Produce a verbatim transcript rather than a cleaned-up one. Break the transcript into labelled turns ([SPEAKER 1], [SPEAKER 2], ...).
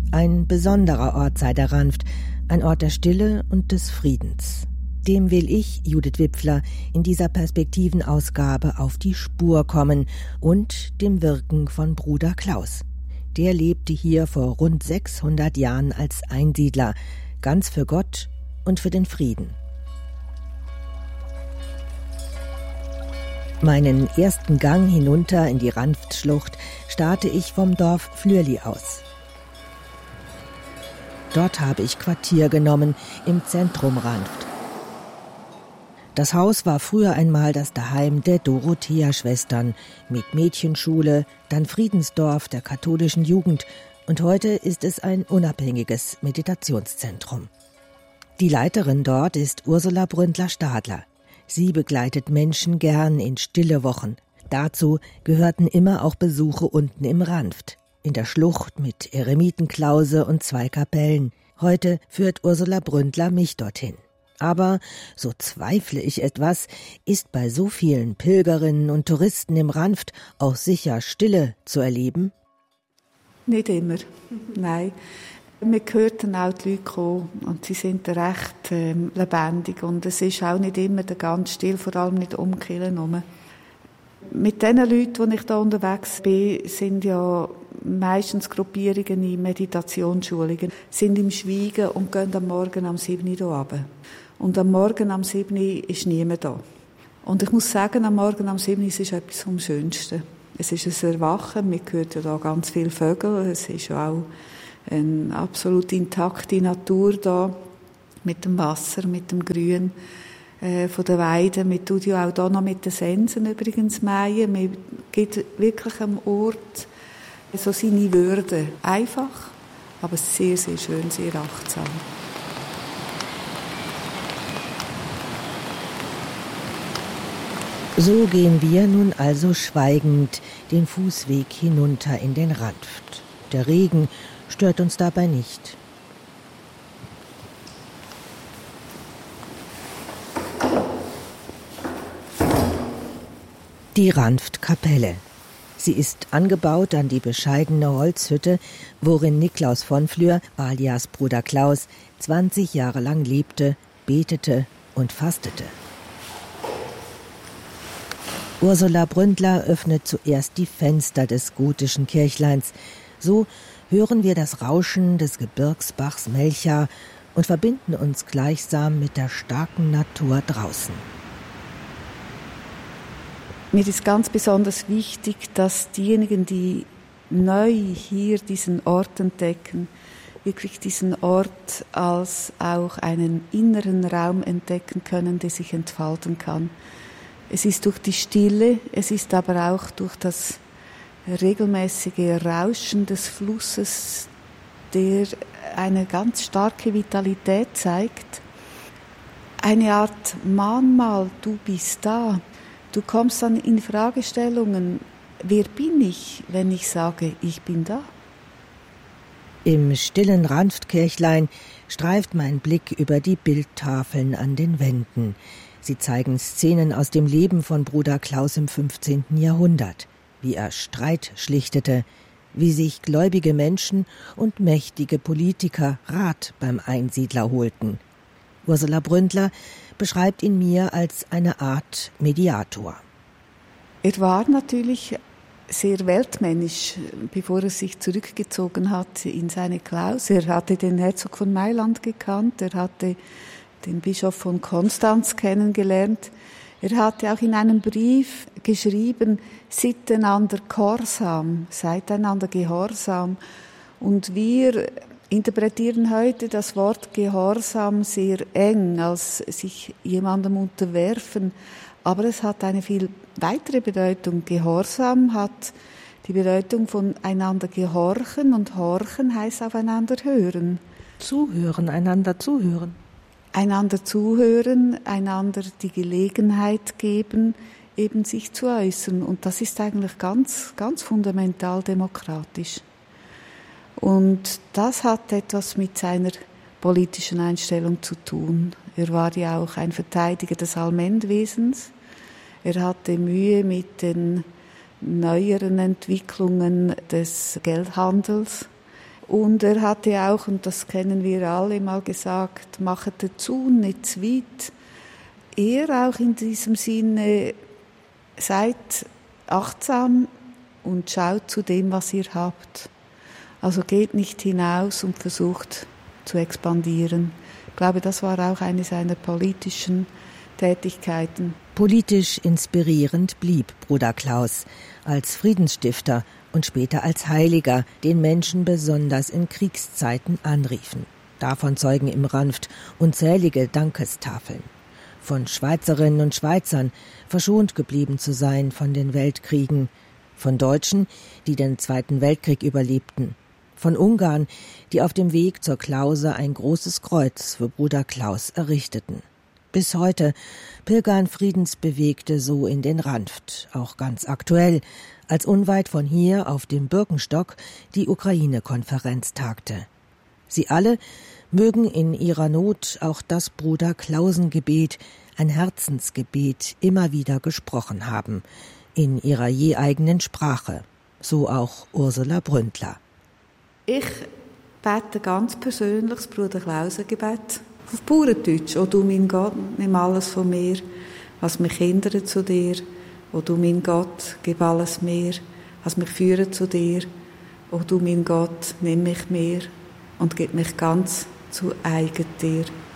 [SPEAKER 1] Ein besonderer Ort sei der Ranft, ein Ort der Stille und des Friedens. Dem will ich, Judith Wipfler, in dieser Perspektivenausgabe auf die Spur kommen und dem Wirken von Bruder Klaus. Der lebte hier vor rund sechshundert Jahren als Einsiedler, ganz für Gott und für den Frieden. Meinen ersten Gang hinunter in die Ranftschlucht starte ich vom Dorf Flürli aus. Dort habe ich Quartier genommen, im Zentrum Ranft. Das Haus war früher einmal das Daheim der Dorothea-Schwestern mit Mädchenschule, dann Friedensdorf der katholischen Jugend und heute ist es ein unabhängiges Meditationszentrum. Die Leiterin dort ist Ursula Bründler-Stadler. Sie begleitet Menschen gern in stille Wochen. Dazu gehörten immer auch Besuche unten im Ranft, in der Schlucht mit Eremitenklause und zwei Kapellen. Heute führt Ursula Bründler mich dorthin. Aber, so zweifle ich etwas, ist bei so vielen Pilgerinnen und Touristen im Ranft auch sicher Stille zu erleben?
[SPEAKER 2] Nicht immer, nein. Wir hörten auch die Leute kommen und sie sind recht äh, lebendig und es ist auch nicht immer ganz still, vor allem nicht um die Kirche herum. Mit den Leuten, die ich hier unterwegs bin, sind ja meistens Gruppierungen in Meditationsschulungen, sind im Schweigen und gehen am Morgen am sieben Uhr hier runter. Und am Morgen am sieben Uhr ist niemand da. Und ich muss sagen, am Morgen am sieben Uhr ist es etwas vom Schönsten. Es ist ein Erwachen, man hört ja da ganz viele Vögel, es ist ja auch eine absolut intakte Natur da, mit dem Wasser, mit dem Grün äh, von der Weide. Man tut ja auch da noch mit den Sensen übrigens mähen. Man gibt wirklich am Ort so seine Würde. Einfach, aber sehr, sehr schön, sehr achtsam.
[SPEAKER 1] So gehen wir nun also schweigend den Fußweg hinunter in den Ranft. Der Regen stört uns dabei nicht. Die Ranftkapelle. Sie ist angebaut an die bescheidene Holzhütte, worin Niklaus von Flür, alias Bruder Klaus, zwanzig Jahre lang lebte, betete und fastete. Ursula Bründler öffnet zuerst die Fenster des gotischen Kirchleins. So hören wir das Rauschen des Gebirgsbachs Melcha und verbinden uns gleichsam mit der starken Natur draußen.
[SPEAKER 2] Mir ist ganz besonders wichtig, dass diejenigen, die neu hier diesen Ort entdecken, wirklich diesen Ort als auch einen inneren Raum entdecken können, der sich entfalten kann. Es ist durch die Stille, es ist aber auch durch das regelmäßige Rauschen des Flusses, der eine ganz starke Vitalität zeigt. Eine Art Mahnmal, du bist da. Du kommst dann in Fragestellungen, wer bin ich, wenn ich sage, ich bin da?
[SPEAKER 1] Im stillen Ranftkirchlein streift mein Blick über die Bildtafeln an den Wänden. Sie zeigen Szenen aus dem Leben von Bruder Klaus im fünfzehnten Jahrhundert, wie er Streit schlichtete, wie sich gläubige Menschen und mächtige Politiker Rat beim Einsiedler holten. Ursula Bründler beschreibt ihn mir als eine Art Mediator.
[SPEAKER 2] Er war natürlich sehr weltmännisch, bevor er sich zurückgezogen hat in seine Klaus. Er hatte den Herzog von Mailand gekannt, er hatte den Bischof von Konstanz kennengelernt. Er hatte auch in einem Brief geschrieben, seid einander gehorsam, seid einander gehorsam. Und wir interpretieren heute das Wort Gehorsam sehr eng, als sich jemandem unterwerfen. Aber es hat eine viel weitere Bedeutung. Gehorsam hat die Bedeutung von einander gehorchen und horchen heißt aufeinander hören.
[SPEAKER 1] Zuhören, einander zuhören.
[SPEAKER 2] Einander zuhören, einander die Gelegenheit geben, eben sich zu äußern. Und das ist eigentlich ganz, ganz fundamental demokratisch. Und das hat etwas mit seiner politischen Einstellung zu tun. Er war ja auch ein Verteidiger des Allmendwesens. Er hatte Mühe mit den neueren Entwicklungen des Geldhandels. Und er hatte auch, und das kennen wir alle, mal gesagt, machet den Zaun nicht zu weit. Er auch in diesem Sinne, seid achtsam und schaut zu dem, was ihr habt. Also geht nicht hinaus und versucht zu expandieren. Ich glaube, das war auch eine seiner politischen Tätigkeiten.
[SPEAKER 1] Politisch inspirierend blieb Bruder Klaus als Friedensstifter und später als Heiliger, den Menschen besonders in Kriegszeiten anriefen. Davon zeugen im Ranft unzählige Dankestafeln. Von Schweizerinnen und Schweizern, verschont geblieben zu sein von den Weltkriegen, von Deutschen, die den Zweiten Weltkrieg überlebten, von Ungarn, die auf dem Weg zur Klause ein großes Kreuz für Bruder Klaus errichteten. Bis heute pilgern Friedensbewegte so in den Ranft, auch ganz aktuell, als unweit von hier auf dem Birkenstock die Ukraine-Konferenz tagte. Sie alle mögen in ihrer Not auch das Bruder-Klausen-Gebet, ein Herzensgebet, immer wieder gesprochen haben, in ihrer je eigenen Sprache, so auch Ursula Bründler.
[SPEAKER 2] Ich bete ganz persönlich das Bruder-Klausen-Gebet auf Bauerndeutsch. O du mein Gott, nimm alles von mir, was mich hindert zu dir. O du mein Gott, gib alles mir, was mich führt zu dir. O du mein Gott, nimm mich mir und gib mich ganz zu eigen dir.